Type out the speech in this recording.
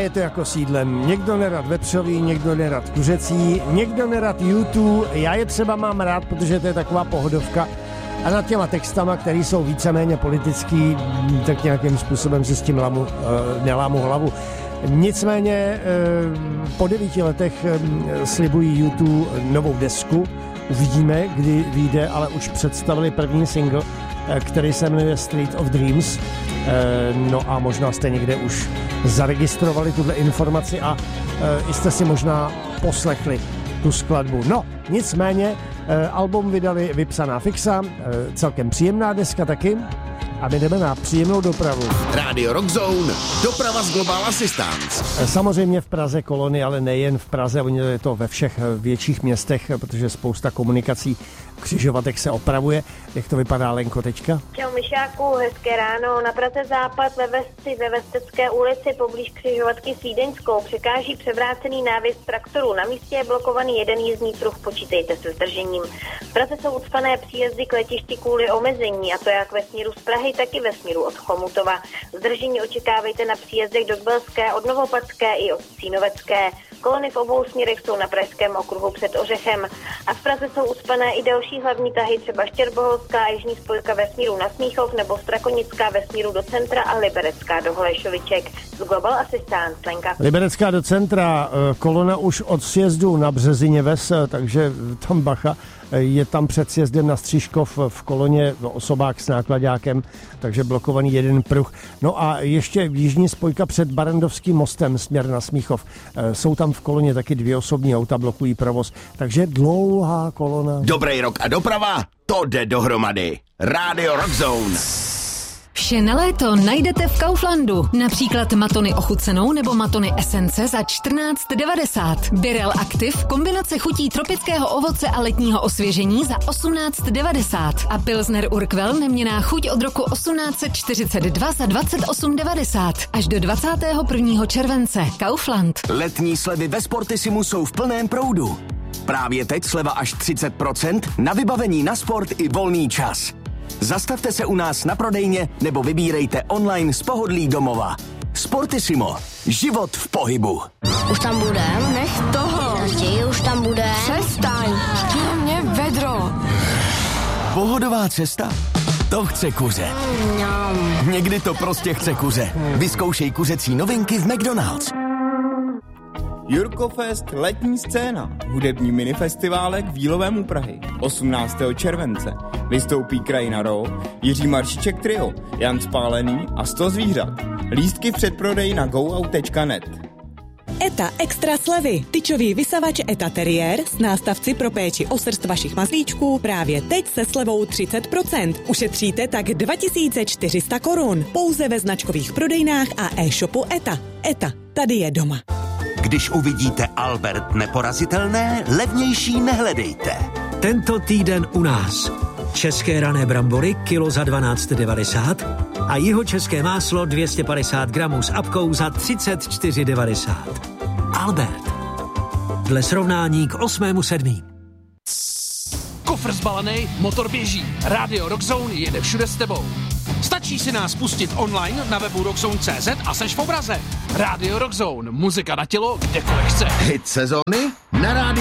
je to jako sídlem. Někdo nerad vepřový, někdo nerad kuřecí, někdo nerad YouTube. Já je třeba mám rád, protože to je taková pohodovka. A nad těma textama, které jsou víceméně politický, tak nějakým způsobem si s tím nelámu hlavu. Nicméně po 9 letech slibují YouTube novou desku. Uvidíme, kdy vyjde, ale už představili první single, který se jmenuje Street of Dreams. No a možná jste někde už zaregistrovali tuhle informaci a jste si možná poslechli tu skladbu. No, nicméně album vydali Vypsaná fixa, celkem příjemná deska taky. A my jdeme na příjemnou dopravu. Radio Rock Zone, doprava z Global Assistance. Samozřejmě v Praze kolony, ale nejen v Praze, je to ve všech větších městech, protože spousta komunikací křižovatek se opravuje. Jak to vypadá, Lenko, teďka? Čau Myšáku, hezké ráno. Na Praze Západ ve Vestecké ulici poblíž křižovatky s Vídeňskou překáží převrácený návěs traktoru. Na místě je blokovaný jeden jízdní pruh, počítejte se zdržením. V Praze jsou ucpané příjezdy k letišti kvůli omezení, a to jak ve směru z Prahy, tak i ve směru od Chomutova. Zdržení očekávejte na příjezdech do Zbelské, od Novopadské i od Cínovecké. Kolony v obou směrech jsou na Pražském okruhu před Ořechem. A v Praze jsou ucpané i další hlavní tahy, třeba Štěrboholská a jižní spojka ve směru na Smíchov nebo Strakonická ve směru do centra a Liberecká do Holešoviček. Z Global Assistance, Lenka. Liberecká do centra, kolona už od sjezdu na Březině Ves, takže tam bacha. Je tam před sjezdem na Stříškov v koloně osobák s nákladákem, takže blokovaný jeden pruh. No a ještě jižní spojka před Barandovským mostem směr na Smíchov. Jsou tam v koloně taky 2 osobní auta, blokují provoz, takže dlouhá kolona. Dobrý rok a doprava, to jde dohromady. Radio Rock Zone. Vše na léto najdete v Kauflandu. Například matony ochucenou nebo matony esence za 14,90. Birel Active, kombinace chutí tropického ovoce a letního osvěžení za 18,90. A Pilsner Urquell, neměnná chuť od roku 1842 za 28,90. Až do 21. července. Kaufland. Letní slevy ve Sportissimu jsou v plném proudu. Právě teď sleva až 30% na vybavení na sport i volný čas. Zastavte se u nás na prodejně nebo vybírejte online z pohodlí domova. Sportissimo. Život v pohybu. Už tam budem? Nech toho. Už tam bude. Přestaň. Na mě vedro. Pohodová cesta? To chce kuře. Někdy to prostě chce kuře. Vyzkoušej kuřecí novinky v McDonald's. Jurkofest letní scéna. Hudební minifestiválek v Jílovém u Prahy. 18. července. Vystoupí Krajina Raw, Jiří Maršiček Trio, Jan Spálený a 100 zvířat. Lístky v předprodeji na goout.net. ETA extra slevy. Tyčový vysavač ETA Terrier s nástavci pro péči o srst vašich mazlíčků právě teď se slevou 30%. Ušetříte tak 2400 korun. Pouze ve značkových prodejnách a e-shopu ETA. ETA, tady je doma. Když uvidíte Albert neporazitelné, levnější nehledejte. Tento týden u nás. České rané brambory kilo za 12,90 a jihočeské máslo 250 gramů s apkou za 34,90. Albert. Dle srovnání k 8.7. Kofr zbalený, motor běží. Radio Rock Zone jede všude s tebou. Stačí si nás pustit online na webu rockzone.cz a seš v obraze. Radio Rock Zone, muzika na tělo, kdekoliv chceš. Hit sezóny na rádiu